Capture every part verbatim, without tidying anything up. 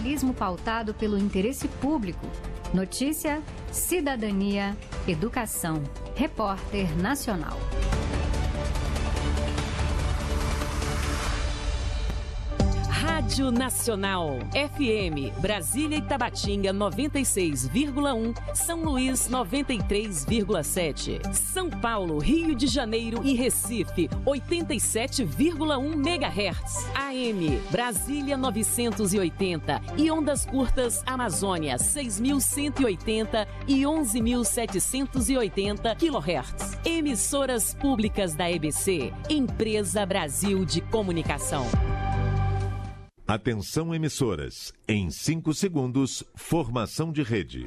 Jornalismo pautado pelo interesse público. Notícia, cidadania, educação. Repórter Nacional. Rádio Nacional, F M, Brasília e Tabatinga noventa e seis vírgula um, São Luís noventa e três vírgula sete, São Paulo, Rio de Janeiro e Recife oitenta e sete vírgula um megahertz, A M, Brasília novecentos e oitenta e ondas curtas Amazônia seis mil cento e oitenta e onze mil setecentos e oitenta quilohertz. Emissoras públicas da E B C, Empresa Brasil de Comunicação. Atenção emissoras, em cinco segundos, formação de rede.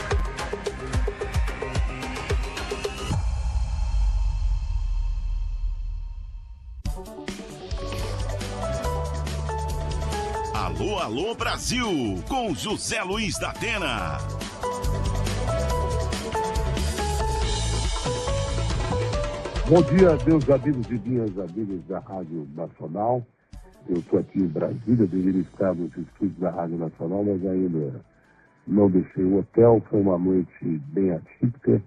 Alô, alô Brasil, com José Luiz da Atena. Bom dia, meus amigos e minhas amigas da Rádio Nacional. Eu estou aqui em Brasília, deveria estar nos estúdios da Rádio Nacional, mas ainda não deixei o hotel. Foi uma noite bem atípica,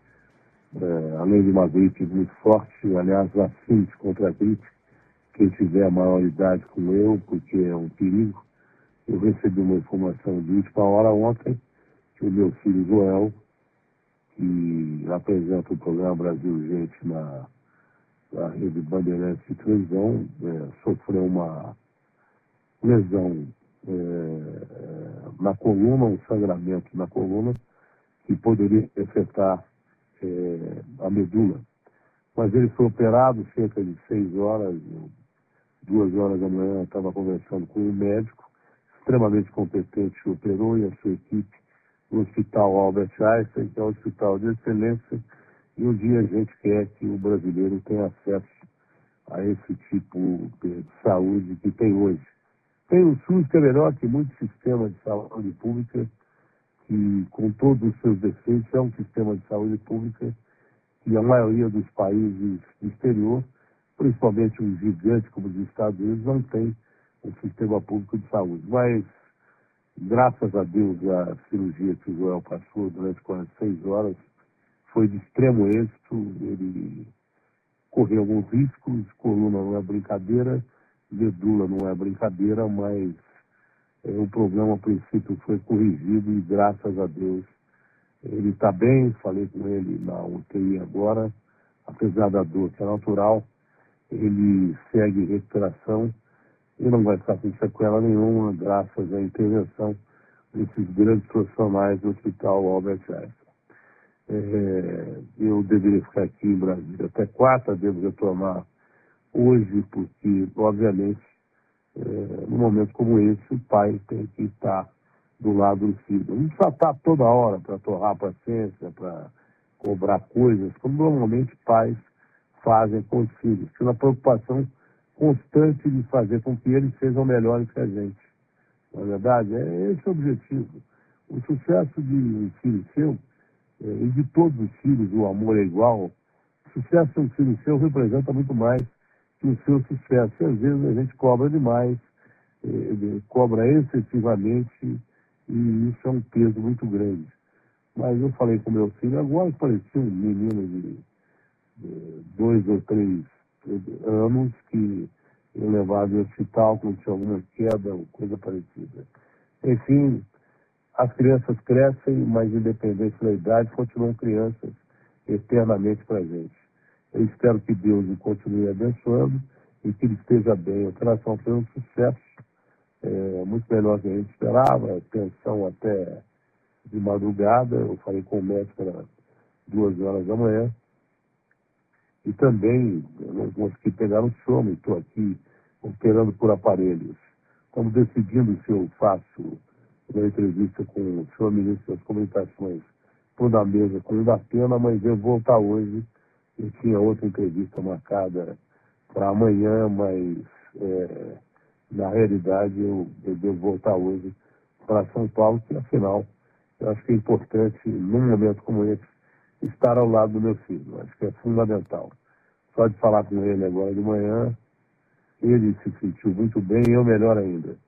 é, além de uma gripe muito forte. Aliás, vacine-se contra a gripe, quem tiver a maior idade como eu, porque é um perigo. Eu recebi uma informação de última hora ontem, que o meu filho Joel, que apresenta o programa Brasil Urgente na... a rede Bandeirantes de televisão, é, sofreu uma lesão é, na coluna, um sangramento na coluna, que poderia afetar é, a medula. Mas ele foi operado cerca de seis horas, duas horas da manhã, eu estava conversando com um médico, extremamente competente, que operou, e a sua equipe, no Hospital Albert Einstein, que é um hospital de excelência. E um dia a gente quer que o brasileiro tenha acesso a esse tipo de saúde que tem hoje. Tem o SUS, que é melhor que muitos sistemas de saúde pública, que com todos os seus defeitos é um sistema de saúde pública que a maioria dos países do exterior, principalmente um gigante como os Estados Unidos, não tem um sistema público de saúde. Mas, graças a Deus, a cirurgia que o Joel passou durante quarenta e seis horas foi de extremo êxito. Ele correu alguns riscos, coluna não é brincadeira, medula não é brincadeira, mas é, o problema, a princípio, foi corrigido e, graças a Deus, ele está bem. Falei com ele na U T I agora, apesar da dor que é natural, ele segue em recuperação e não vai ficar com sequela nenhuma, graças à intervenção desses grandes profissionais do Hospital Albert Einstein. É, eu deveria ficar aqui em Brasília até quarta, devo retornar hoje, porque, obviamente, é, num momento como esse, o pai tem que estar do lado do filho. Não precisa estar toda hora para torrar a paciência, para cobrar coisas, como normalmente pais fazem com os filhos, pela preocupação constante de fazer com que eles sejam melhores que a gente. Na verdade, é esse o objetivo. O sucesso de um filho seu, e de todos os filhos, o amor é igual. O sucesso de um filho seu representa muito mais que o seu sucesso. E às vezes a gente cobra demais, eh, cobra excessivamente, e isso é um peso muito grande. Mas eu falei com meu filho agora, parecia um menino de, de dois ou três anos que eu levava ao hospital quando tinha alguma queda ou coisa parecida. Enfim, as crianças crescem, mas independente da idade, continuam crianças eternamente para a gente. Eu espero que Deus o continue abençoando e que ele esteja bem. A operação foi um sucesso, é, muito melhor do que a gente esperava, atenção até de madrugada. Eu falei com o médico, era duas horas da manhã. E também eu não consegui pegar no sono, estou aqui operando por aparelhos. Estamos decidindo se eu faço uma entrevista com o senhor ministro das Comunicações por da mesa com o da Atena, mas eu vou voltar hoje. Eu tinha outra entrevista marcada para amanhã, mas é, na realidade eu, eu devo voltar hoje para São Paulo, que afinal eu acho que é importante, num momento como esse, estar ao lado do meu filho. Acho que é fundamental. Só de falar com ele agora de manhã, ele se sentiu muito bem e eu melhor ainda.